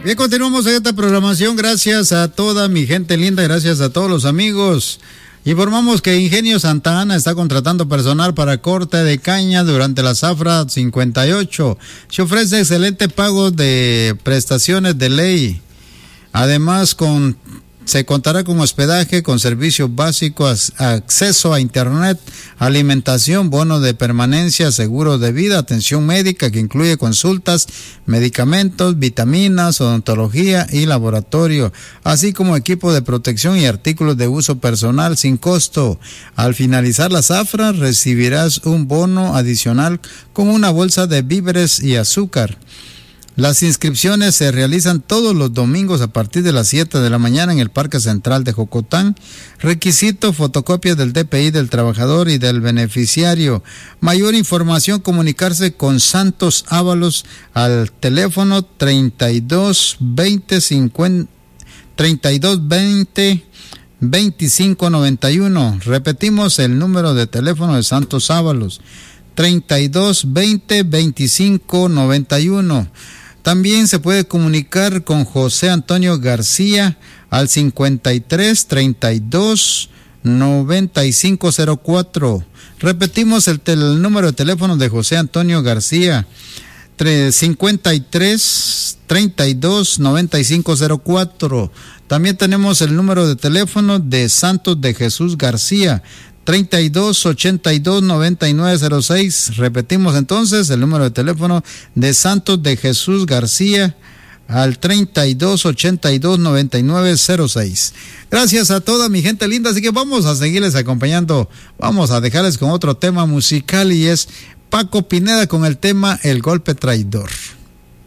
Bien, continuamos en esta programación. Gracias a toda mi gente linda, gracias a todos los amigos. Informamos que Ingenio Santa Ana está contratando personal para corte de caña durante la zafra 58. Se ofrece excelente pago de prestaciones de ley. Además, se contará con hospedaje, con servicios básicos, acceso a internet, alimentación, bono de permanencia, seguro de vida, atención médica que incluye consultas, medicamentos, vitaminas, odontología y laboratorio, así como equipo de protección y artículos de uso personal sin costo. Al finalizar la zafra recibirás un bono adicional con una bolsa de víveres y azúcar. Las inscripciones se realizan todos los domingos a partir de las 7 de la mañana en el Parque Central de Jocotán. Requisito: fotocopia del DPI del trabajador y del beneficiario. Mayor información, comunicarse con Santos Ábalos al teléfono 3220 2591. Repetimos el número de teléfono de Santos Ábalos, 3220 2591. También se puede comunicar con José Antonio García al 5332 9504. Repetimos el número de teléfono de José Antonio García, 5332 9504. También tenemos el número de teléfono de Santos de Jesús García, 3282-9906. Repetimos entonces el número de teléfono de Santos de Jesús García al 3282-9906. Gracias a toda mi gente linda, así que vamos a seguirles acompañando. Vamos a dejarles con otro tema musical y es Paco Pineda con el tema El Golpe Traidor.